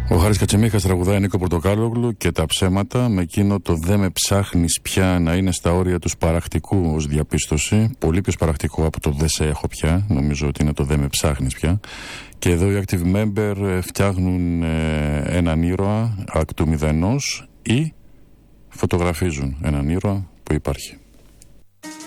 Ο Χάρης Κατσιμίχας τραγουδάει Νίκο Πορτοκάλογλου και τα ψέματα, με εκείνο το «δε με ψάχνεις πια» να είναι στα όρια του σπαραχτικού ως διαπίστωση. Πολύ πιο σπαραχτικό από το «δε σε έχω πια». Νομίζω ότι είναι το «δε με ψάχνεις πια». Και εδώ οι Active Member φτιάχνουν έναν ήρωα εκ του μηδενός ή φωτογραφίζουν έναν ήρωα που υπάρχει.